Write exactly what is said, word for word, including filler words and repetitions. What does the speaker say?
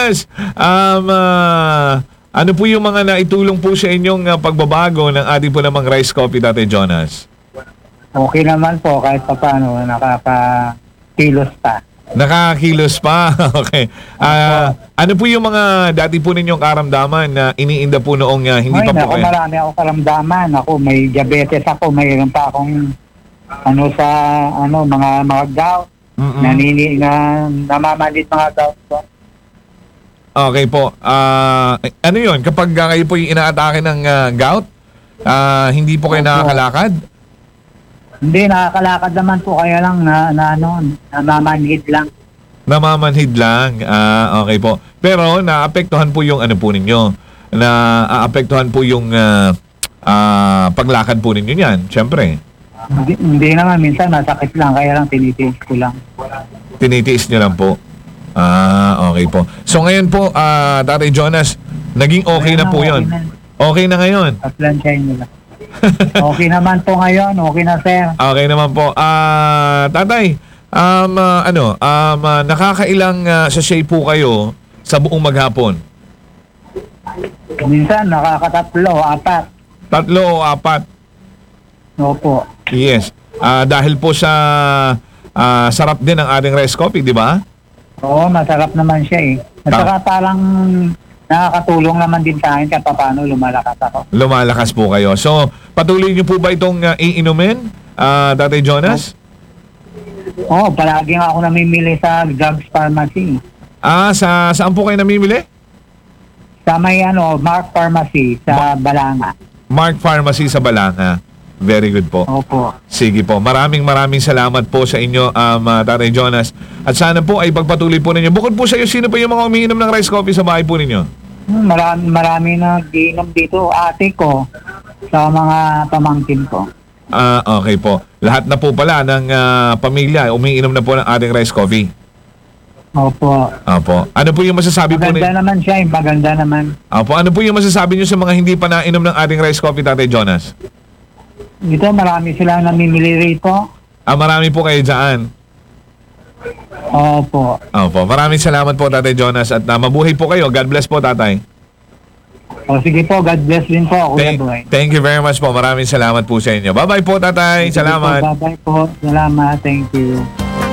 Jonas, um, ah, ano po yung mga naitulong po sa inyong ah, pagbabago ng ating po namang rice coffee, Tatay Jonas? Okay naman po kahit pa paano nakaka-kilos pa. Nakakilos pa. Okay. Ah, ano po yung mga dati po ninyong karamdaman na iniinda po noong ah, hindi Ay, pa po naku, kayo? marami ako karamdaman. Ako, may diabetes ako. Mayroon pa akong ano sa ano mga mga gout. Mm-mm. Nanini na namamalit mga gout ko. Okay po. Ah, ano yun? Kapag ah, kayo po yung inaatake ng ah, gout, ah, hindi po kayo Opo. nakakalakad? Hindi, nakakalakad naman po kaya lang na, na ano, namamanhid lang. Namamanhid lang. Ah, okay po. Pero naapektuhan po yung ano po ninyo. Naapektuhan po yung ah, ah, paglakad po ninyo niyan. Siyempre. Hindi, hindi naman, minsan masakit lang, kaya lang tinitiis ko lang. Tinitiis nyo lang po. Ah, okay po. So ngayon po, ah, Tatay Jonas, naging okay na po yun. Okay na ngayon. Paplansyahin nyo lang. Okay naman po ngayon, okay na sir. Okay naman po. Ah, Tatay, um, ah, ano, um, ah, nakakailang uh, sachet po kayo sa buong maghapon? Minsan nakakatatlo, apat. Tatlo o apat? Opo. Yes. Ah, dahil po sa ah, sarap din ang ating rice coffee, di ba? Oo, masarap naman siya eh. At Ah. saka parang nakakatulong naman din sa akin kahit paano lumalakas ako. Lumalakas po kayo. So, patuloy niyo po ba itong ah, iinumin, ah, Tatay Jonas? Oo, palagi nga ako namimili sa drugs pharmacy. Ah, sa saan po kayo namimili? Sa may ano, Mark Pharmacy sa Balanga. Mark Pharmacy sa Balanga. Very good po. Opo. Sige po. Maraming maraming salamat po sa inyo, um, uh, Tatay Jonas. At sana po ay pagpatuloy po ninyo. Bukod po sa iyo, sino pa yung mga umiinom ng rice coffee sa bahay po ninyo? Hmm, Marami, marami na giinom dito. Ate ko, sa mga pamangkin ko. Ah, okay po. Lahat na po pala ng ah, pamilya umiinom na po ng ating rice coffee. Opo. Opo. Ano po yung masasabi po ni... Maganda naman siya eh, maganda naman. Opo, ano po yung masasabi niyo sa mga hindi pa nainom ng ating rice coffee, Tatay Jonas? Dito marami silang namimili rito. Ah, marami po kayo dyan. Opo. Opo. Maraming salamat po, Tatay Jonas. At uh, mabuhay po kayo. God bless po, Tatay. O sige po, God bless din po, Kuya Thank, Boy. thank you very much po. Maraming salamat po sa inyo. Bye-bye po, Tatay. Sige Salamat. po, bye-bye po. Salamat. Thank you.